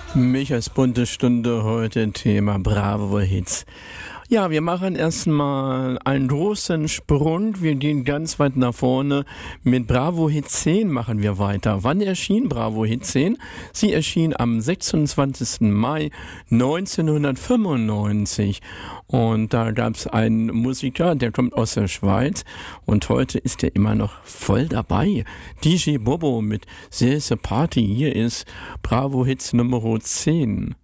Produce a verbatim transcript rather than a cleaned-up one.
Michas bunte Stunde heute, Thema Bravo Hits. Ja, wir machen erstmal einen großen Sprung. Wir gehen ganz weit nach vorne. Mit Bravo Hit zehn machen wir weiter. Wann erschien Bravo Hit zehn? Sie erschien am sechsundzwanzigsten Mai neunzehnhundertfünfundneunzig. Und da gab es einen Musiker, der kommt aus der Schweiz. Und heute ist er immer noch voll dabei. D J Bobo mit There's a Party. Hier ist Bravo Hits Nummer zehn.